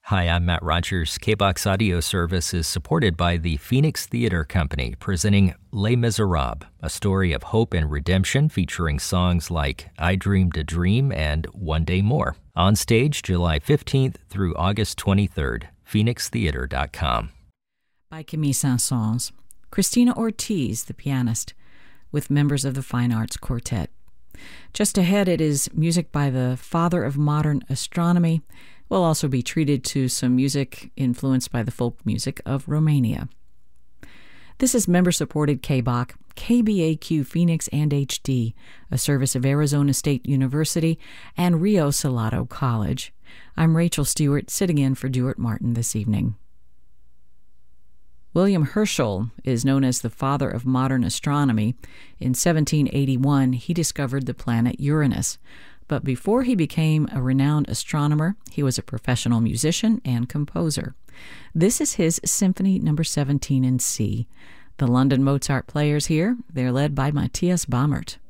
Hi, I'm Matt Rogers. KBOX Audio Service is supported by the Phoenix Theater Company, presenting Les Miserables, a story of hope and redemption featuring songs like I Dreamed a Dream and One Day More. On stage July 15th through August 23rd, phoenixtheater.com. By Camille Saint-Saëns, Christina Ortiz, the pianist, with members of the Fine Arts Quartet. Just ahead, it is music by the father of modern astronomy. We'll also be treated to some music influenced by the folk music of Romania. This is member-supported KBOC, KBAQ Phoenix and HD, a service of Arizona State University and Rio Salado College. I'm Rachel Stewart, sitting in for Duart Martin this evening. William Herschel is known as the father of modern astronomy. In 1781, he discovered the planet Uranus. But before he became a renowned astronomer, he was a professional musician and composer. This is his Symphony No. 17 in C. The London Mozart Players here, they're led by Matthias Baumert.